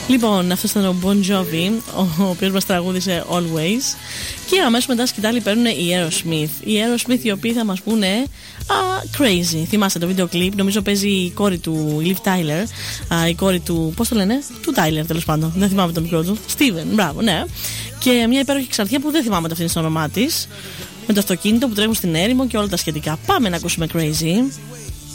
Λοιπόν, αυτό ήταν ο Bon Jovi, ο οποίος μας τραγούδισε Always. Και αμέσως μετά σκητάλη παίρνουν οι Aerosmith. Οι Aerosmith οι οποίοι θα μας πούνε Crazy. Θυμάστε το βίντεο κλιπ, νομίζω παίζει η κόρη του, η Liv Tyler. Η κόρη του, πώς το λένε, του Tyler τέλος πάντων. Δεν θυμάμαι το μικρό του. Steven, μπράβο, ναι. Και μια υπέροχη εξαρχία που δεν θυμάμαι το αυτή στο όνομά της. Με το αυτοκίνητο που τρέχουν στην έρημο και όλα τα σχετικά. Πάμε να ακούσουμε Crazy.